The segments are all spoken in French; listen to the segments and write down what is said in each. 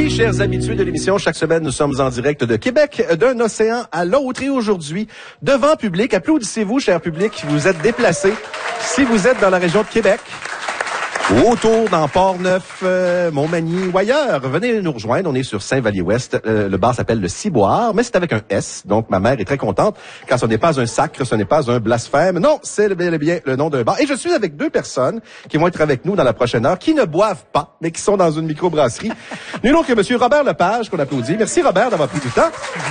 Oui, chers habitués de l'émission, chaque semaine, nous sommes en direct de Québec, d'un océan à l'autre. Et aujourd'hui, devant public, applaudissez-vous, cher public, vous êtes déplacés. Si vous êtes dans la région de Québec, ou autour, dans Port-Neuf, Montmagny ou ailleurs, venez nous rejoindre. On est sur Saint-Vallier-Ouest. Le bar s'appelle le Ciboire, mais c'est avec un S. Donc, ma mère est très contente, car ce n'est pas un sacre, ce n'est pas un blasphème. Non, c'est bel et bien le nom d'un bar. Et je suis avec deux personnes qui vont être avec nous dans la prochaine heure, qui ne boivent pas, mais qui sont dans une microbrasserie. Nul autre que monsieur Robert Lepage, qu'on applaudit. Merci, Robert, d'avoir pris du temps.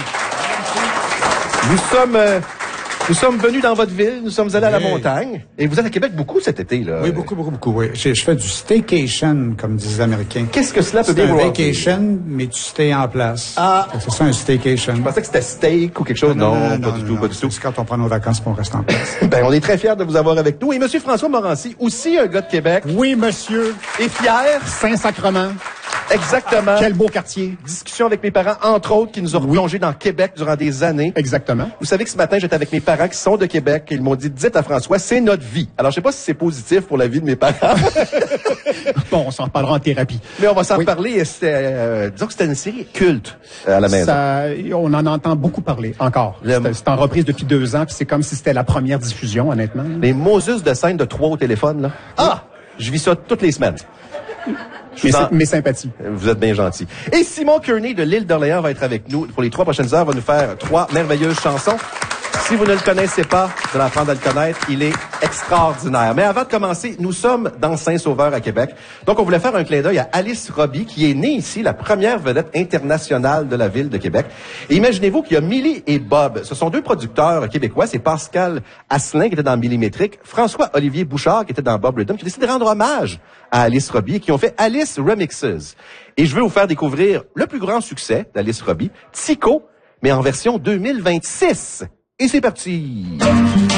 Nous sommes venus dans votre ville, nous sommes allés à la montagne. Et vous êtes à Québec beaucoup cet été, là. Oui, beaucoup, oui. Je fais du staycation, comme disent les Américains. Qu'est-ce que cela peut dire? C'est un vacation, mais tu stay en place. Ah! C'est ça, un staycation. Je pensais que c'était steak ou quelque chose. Non, pas du tout. C'est quand on prend nos vacances pour on reste en place. Ben, on est très fiers de vous avoir avec nous. Et monsieur François Morancy, aussi un gars de Québec. Oui, monsieur. Et fier. Saint-Sacrement. Exactement. Quel beau quartier. Discussion avec mes parents, entre autres, qui nous ont replongés dans Québec durant des années. Exactement. Vous savez que ce matin, j'étais avec mes parents qui sont de Québec et ils m'ont dit, dites à François, c'est notre vie. Alors, je sais pas si c'est positif pour la vie de mes parents. Bon, on s'en reparlera en thérapie. Mais on va s'en reparler. Et c'était, disons que c'était une série culte à la maison. On en entend beaucoup parler, encore. C'est en reprise depuis 2 ans, puis c'est comme si c'était la première diffusion, honnêtement. Les Moses de scène de 3 au téléphone, là. Ah! Je vis ça toutes les semaines. Mes sympathies. Vous êtes bien gentil. Et Simon Kearney de l'île d'Orléans va être avec nous pour les 3 prochaines heures. Va nous faire 3 merveilleuses chansons. Si vous ne le connaissez pas, vous allez apprendre à le connaître. Il est extraordinaire. Mais avant de commencer, nous sommes dans Saint-Sauveur à Québec. Donc, on voulait faire un clin d'œil à Alice Robbie, qui est née ici, la première vedette internationale de la ville de Québec. Et imaginez-vous qu'il y a Millie et Bob. Ce sont 2 producteurs québécois. C'est Pascal Asselin qui était dans Millimétrique, François-Olivier Bouchard qui était dans Bob Rhythm, qui a décidé de rendre hommage à Alice Robbie et qui ont fait Alice Remixes. Et je veux vous faire découvrir le plus grand succès d'Alice Robbie, Tico, mais en version 2026. Et c'est parti!